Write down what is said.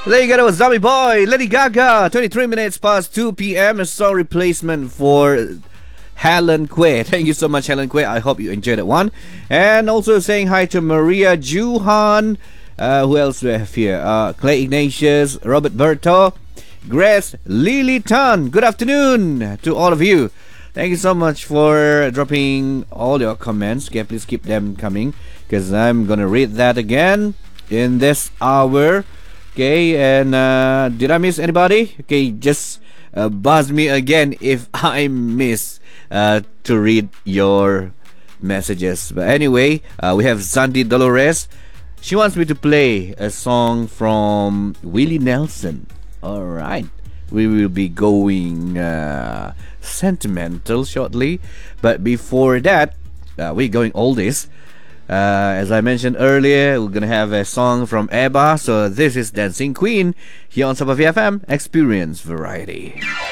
There you go, Zombie Boy, Lady Gaga, 23 minutes past 2 p.m. A song replacement for Helen Quay. Thank you so much, Helen Quay. I hope you enjoyed that one. And also saying hi to Maria Juhan. Who else do we have here? Clay Ignatius, Robert Berto, Grace Lily Tan. Good afternoon to all of you. Thank you so much for dropping all your comments. Okay, please keep them coming because I'm gonna read that again in this hour. Okay, and did I miss anybody? Okay, just buzz me again if I miss to read your messages. But anyway, we have Sandy Dolores. She wants me to play a song from Willie Nelson. Alright, we will be going sentimental shortly. But before that, we're going oldies. As I mentioned earlier, we're gonna have a song from ABBA. So this is Dancing Queen here on Sabah FM Experience Variety.